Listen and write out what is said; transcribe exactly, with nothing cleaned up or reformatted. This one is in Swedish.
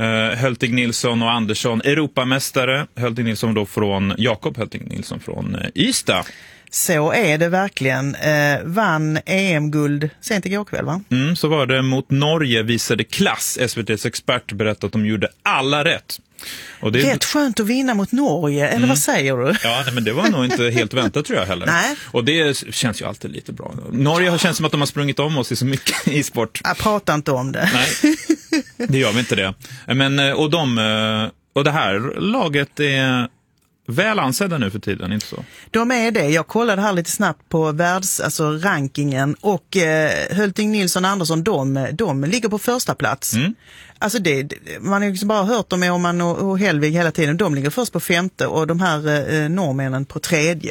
Uh, Höltig Nilsson och Andersson, Europamästare. Höltig Nilsson då från Jakob Höltig Nilsson från uh, Ystad. Så är det verkligen. Eh, vann E M-guld sent igår kväll, va? Mm, så var det mot Norge, visade klass. S V T:s expert berättade att de gjorde alla rätt. Och det... Rätt skönt att vinna mot Norge, eller mm. vad säger du? Ja, nej, men det var nog inte helt väntat tror jag heller. Nej. Och det känns ju alltid lite bra. Norge har känts som att de har sprungit om oss i så mycket i sport. Jag pratar inte om det. Nej, det gör vi inte det. Men, och, de, och det här laget är väl ansedda nu för tiden, inte så? De är det. Jag kollade här lite snabbt på världs, alltså rankingen, och eh, Hölting Nilsson och Andersson, de, de ligger på första plats. Mm. Alltså det, man har ju liksom bara hört dem, Åman och, och Helvig hela tiden. De ligger först på femte och de här eh, norrmännen på tredje.